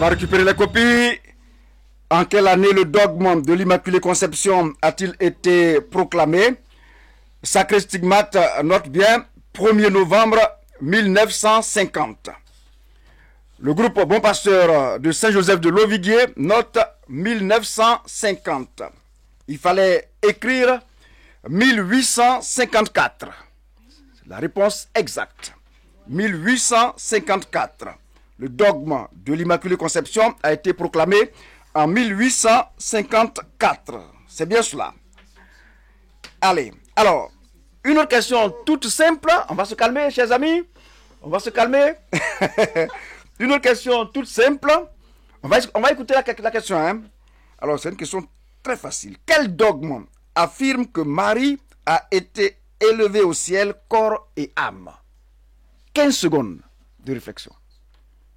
va récupérer les copies. En quelle année le dogme de l'Immaculée Conception a-t-il été proclamé? Sacré Stigmate note bien 1er novembre 1950. Le groupe Bon Pasteur de Saint-Joseph de Loviguier note 1950. Il fallait écrire 1854. C'est la réponse exacte. 1854. Le dogme de l'Immaculée Conception a été proclamé en 1854. C'est bien cela. Allez, alors, une autre question toute simple. On va se calmer, chers amis. On va se calmer. Une autre question toute simple. On va écouter la question. Hein? Alors, c'est une question très facile. Quel dogme affirme que Marie a été élevée au ciel, corps et âme? 15 secondes de réflexion.